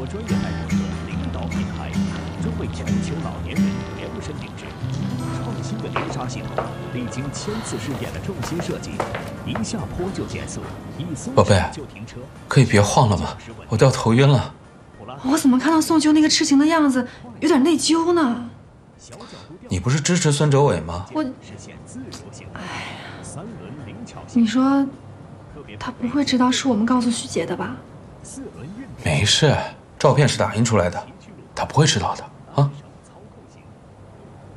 专业爱好者领导品牌，专为全球老年人量身定制。创新的连刹系统，历经千次试验的重新设计，一下坡就减速，一松宝贝， 就停车。 可以别晃了吗？我都要头晕了。 我怎么看到宋秋那个痴情的样子，有点内疚呢？ 你不是支持孙哲伟吗？ 哎呀，你说他不会知道是我们告诉徐杰的吧？ 没事，照片是打印出来的，他不会知道的。